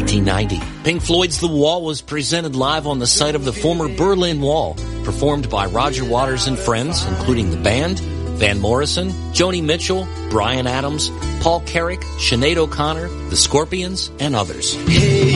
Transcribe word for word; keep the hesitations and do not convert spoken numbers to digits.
nineteen ninety. Pink Floyd's The Wall was presented live on the site of the former Berlin Wall, performed by Roger Waters and friends, including the band, Van Morrison, Joni Mitchell, Bryan Adams, Paul Carrick, Sinead O'Connor, The Scorpions, and others. Hey.